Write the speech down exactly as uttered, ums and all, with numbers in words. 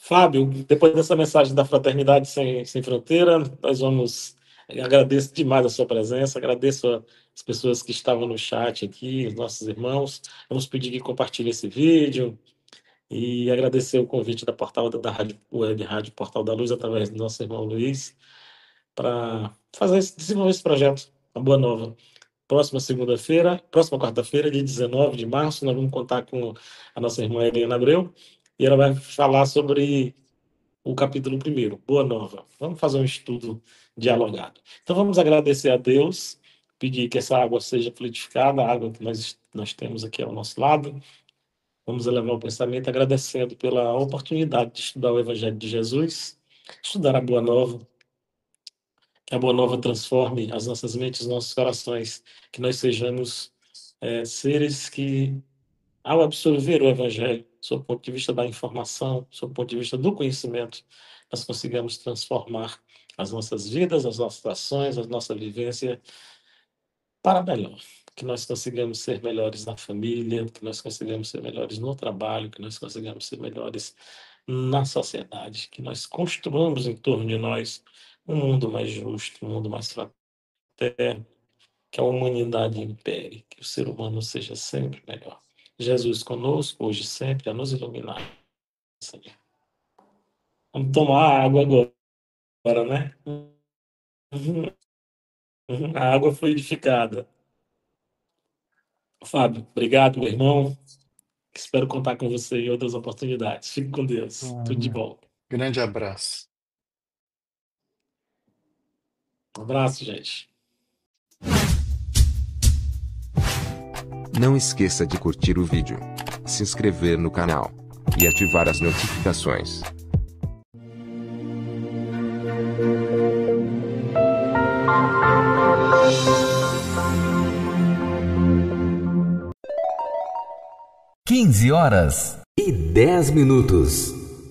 Fábio, depois dessa mensagem da Fraternidade Sem, Sem Fronteira, nós vamos. Agradeço demais a sua presença, agradeço a- as pessoas que estavam no chat aqui, os nossos irmãos. Vamos pedir que compartilhe esse vídeo e agradecer o convite da Portal da, da Rádio Web Rádio Portal da Luz, através do nosso irmão Luiz, para fazer esse- desenvolver esse projeto, a Boa Nova. Próxima segunda-feira, próxima quarta-feira, dia dezenove de março, nós vamos contar com a nossa irmã Helena Abreu, e ela vai falar sobre o capítulo primeiro, Boa Nova. Vamos fazer um estudo dialogado. Então vamos agradecer a Deus, pedir que essa água seja fluidificada, a água que nós, nós temos aqui ao nosso lado. Vamos elevar o pensamento agradecendo pela oportunidade de estudar o Evangelho de Jesus, estudar a Boa Nova, que a Boa Nova transforme as nossas mentes, os nossos corações, que nós sejamos é, seres que, ao absorver o Evangelho, sob o ponto de vista da informação, sob o ponto de vista do conhecimento, nós consigamos transformar as nossas vidas, as nossas ações, a nossa vivência para melhor. Que nós consigamos ser melhores na família, que nós consigamos ser melhores no trabalho, que nós consigamos ser melhores na sociedade, que nós construamos em torno de nós um mundo mais justo, um mundo mais fraterno, que a humanidade impere, que o ser humano seja sempre melhor. Jesus conosco, hoje e sempre, a nos iluminar, Senhor. Vamos tomar água agora, né? Uhum, uhum, a água fluidificada. Fábio, obrigado, meu irmão. Espero contar com você em outras oportunidades. Fique com Deus. Tudo de Um bom. grande abraço. Um abraço, gente. Não esqueça de curtir o vídeo, se inscrever no canal e ativar as notificações. Quinze horas e dez minutos.